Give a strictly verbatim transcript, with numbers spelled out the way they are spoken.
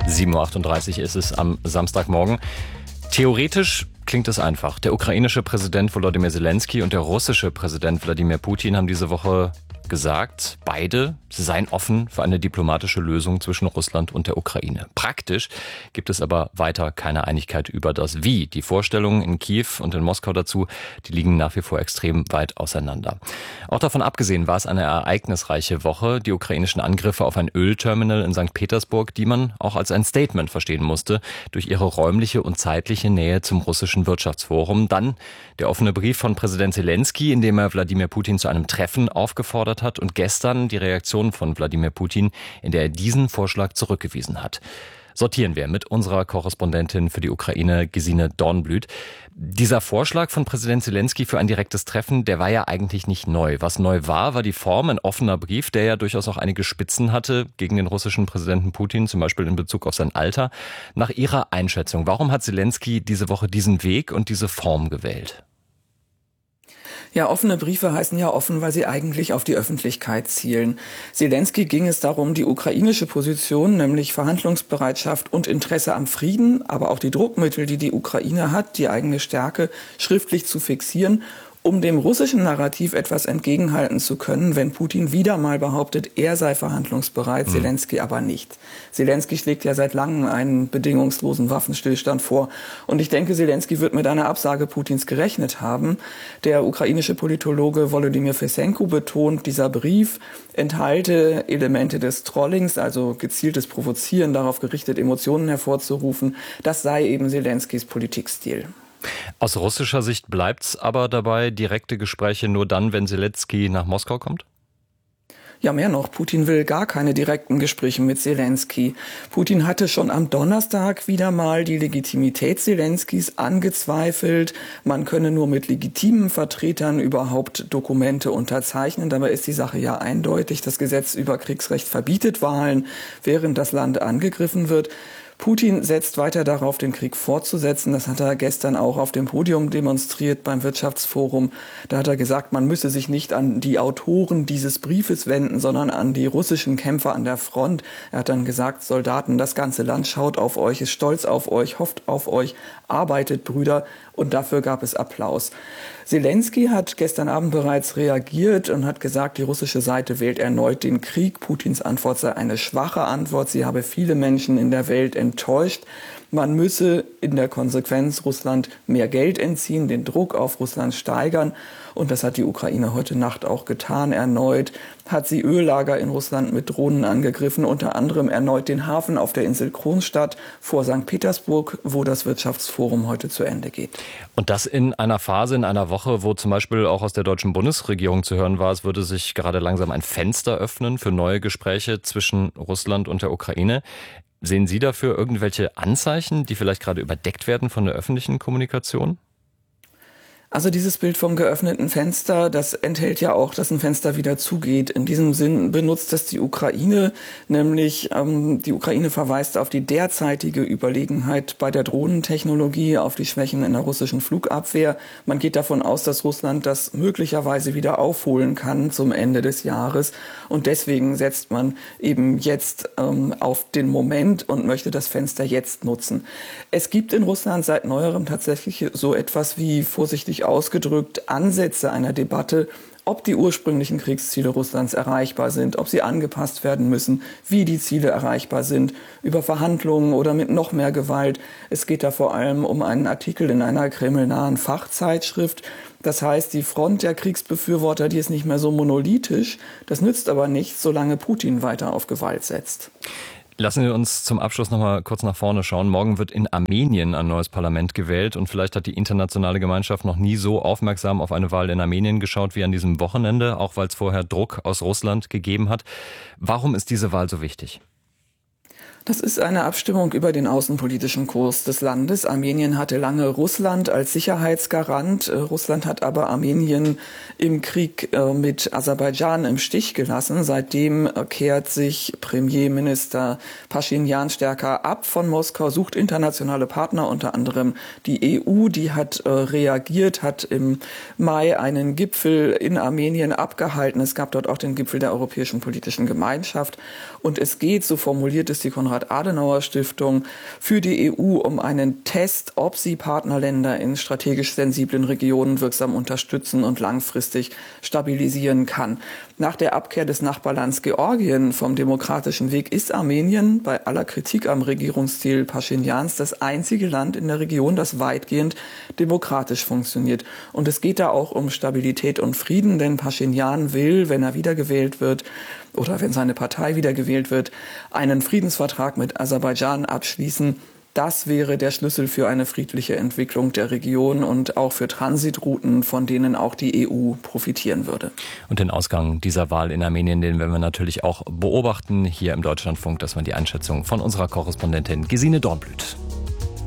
sieben Uhr achtunddreißig ist es am Samstagmorgen. Theoretisch klingt es einfach. Der ukrainische Präsident Volodymyr Zelensky und der russische Präsident Wladimir Putin haben diese Woche gesagt, beide seien offen für eine diplomatische Lösung zwischen Russland und der Ukraine. Praktisch gibt es aber weiter keine Einigkeit über das Wie. Die Vorstellungen in Kiew und in Moskau dazu, die liegen nach wie vor extrem weit auseinander. Auch davon abgesehen war es eine ereignisreiche Woche. Die ukrainischen Angriffe auf ein Ölterminal in Sankt Petersburg, die man auch als ein Statement verstehen musste, durch ihre räumliche und zeitliche Nähe zum russischen Wirtschaftsforum. Dann der offene Brief von Präsident Zelensky, in dem er Wladimir Putin zu einem Treffen aufgefordert hat, und gestern die Reaktion von Wladimir Putin, in der er diesen Vorschlag zurückgewiesen hat. Sortieren wir mit unserer Korrespondentin für die Ukraine, Gesine Dornblüt. Dieser Vorschlag von Präsident Zelensky für ein direktes Treffen, der war ja eigentlich nicht neu. Was neu war, war die Form, ein offener Brief, der ja durchaus auch einige Spitzen hatte gegen den russischen Präsidenten Putin, zum Beispiel in Bezug auf sein Alter. Nach Ihrer Einschätzung, warum hat Zelensky diese Woche diesen Weg und diese Form gewählt? Ja, offene Briefe heißen ja offen, weil sie eigentlich auf die Öffentlichkeit zielen. Zelensky ging es darum, die ukrainische Position, nämlich Verhandlungsbereitschaft und Interesse am Frieden, aber auch die Druckmittel, die die Ukraine hat, die eigene Stärke, schriftlich zu fixieren, um dem russischen Narrativ etwas entgegenhalten zu können, wenn Putin wieder mal behauptet, er sei verhandlungsbereit, mhm. Zelensky aber nicht. Zelensky schlägt ja seit langem einen bedingungslosen Waffenstillstand vor. Und ich denke, Zelensky wird mit einer Absage Putins gerechnet haben. Der ukrainische Politologe Volodymyr Fesenko betont, dieser Brief enthalte Elemente des Trollings, also gezieltes Provozieren, darauf gerichtet, Emotionen hervorzurufen. Das sei eben Zelenskys Politikstil. Aus russischer Sicht bleibt es aber dabei, direkte Gespräche nur dann, wenn Zelensky nach Moskau kommt? Ja, mehr noch. Putin will gar keine direkten Gespräche mit Zelensky. Putin hatte schon am Donnerstag wieder mal die Legitimität Zelenskys angezweifelt. Man könne nur mit legitimen Vertretern überhaupt Dokumente unterzeichnen. Dabei ist die Sache ja eindeutig. Das Gesetz über Kriegsrecht verbietet Wahlen, während das Land angegriffen wird. Putin setzt weiter darauf, den Krieg fortzusetzen. Das hat er gestern auch auf dem Podium demonstriert beim Wirtschaftsforum. Da hat er gesagt, man müsse sich nicht an die Autoren dieses Briefes wenden, sondern an die russischen Kämpfer an der Front. Er hat dann gesagt, Soldaten, das ganze Land schaut auf euch, ist stolz auf euch, hofft auf euch, arbeitet, Brüder. Und dafür gab es Applaus. Zelensky hat gestern Abend bereits reagiert und hat gesagt, die russische Seite wählt erneut den Krieg. Putins Antwort sei eine schwache Antwort. Sie habe viele Menschen in der Welt enttäuscht. Man müsse in der Konsequenz Russland mehr Geld entziehen, den Druck auf Russland steigern. Und das hat die Ukraine heute Nacht auch getan. Erneut hat sie Öllager in Russland mit Drohnen angegriffen, unter anderem erneut den Hafen auf der Insel Kronstadt vor Sankt Petersburg, wo das Wirtschaftsforum heute zu Ende geht. Und das in einer Phase, in einer Woche, wo zum Beispiel auch aus der deutschen Bundesregierung zu hören war, es würde sich gerade langsam ein Fenster öffnen für neue Gespräche zwischen Russland und der Ukraine. Sehen Sie dafür irgendwelche Anzeichen, die vielleicht gerade überdeckt werden von der öffentlichen Kommunikation? Also dieses Bild vom geöffneten Fenster, das enthält ja auch, dass ein Fenster wieder zugeht. In diesem Sinn benutzt das die Ukraine, nämlich ähm, die Ukraine verweist auf die derzeitige Überlegenheit bei der Drohnentechnologie, auf die Schwächen in der russischen Flugabwehr. Man geht davon aus, dass Russland das möglicherweise wieder aufholen kann zum Ende des Jahres. Und deswegen setzt man eben jetzt ähm, auf den Moment und möchte das Fenster jetzt nutzen. Es gibt in Russland seit neuerem tatsächlich so etwas wie, vorsichtig ausgedrückt, Ansätze einer Debatte, ob die ursprünglichen Kriegsziele Russlands erreichbar sind, ob sie angepasst werden müssen, wie die Ziele erreichbar sind, über Verhandlungen oder mit noch mehr Gewalt. Es geht da vor allem um einen Artikel in einer kremlnahen Fachzeitschrift. Das heißt, die Front der Kriegsbefürworter, die ist nicht mehr so monolithisch. Das nützt aber nichts, solange Putin weiter auf Gewalt setzt. Lassen Sie uns zum Abschluss noch mal kurz nach vorne schauen. Morgen wird in Armenien ein neues Parlament gewählt und vielleicht hat die internationale Gemeinschaft noch nie so aufmerksam auf eine Wahl in Armenien geschaut wie an diesem Wochenende, auch weil es vorher Druck aus Russland gegeben hat. Warum ist diese Wahl so wichtig? Das ist eine Abstimmung über den außenpolitischen Kurs des Landes. Armenien hatte lange Russland als Sicherheitsgarant. Russland hat aber Armenien im Krieg mit Aserbaidschan im Stich gelassen. Seitdem kehrt sich Premierminister Paschinjan stärker ab von Moskau, sucht internationale Partner, unter anderem die E U. Die hat reagiert, hat im Mai einen Gipfel in Armenien abgehalten. Es gab dort auch den Gipfel der Europäischen Politischen Gemeinschaft. Und es geht, so formuliert es die Konrad Konrad-Adenauer-Stiftung für die E U um einen Test, ob sie Partnerländer in strategisch sensiblen Regionen wirksam unterstützen und langfristig stabilisieren kann. Nach der Abkehr des Nachbarlands Georgien vom demokratischen Weg ist Armenien bei aller Kritik am Regierungsstil Paschinjans das einzige Land in der Region, das weitgehend demokratisch funktioniert. Und es geht da auch um Stabilität und Frieden, denn Paschinjan will, wenn er wiedergewählt wird oder wenn seine Partei wiedergewählt wird, einen Friedensvertrag mit Aserbaidschan abschließen. Das wäre der Schlüssel für eine friedliche Entwicklung der Region und auch für Transitrouten, von denen auch die E U profitieren würde. Und den Ausgang dieser Wahl in Armenien, den werden wir natürlich auch beobachten hier im Deutschlandfunk. Das war die Einschätzung von unserer Korrespondentin Gesine Dornblüt.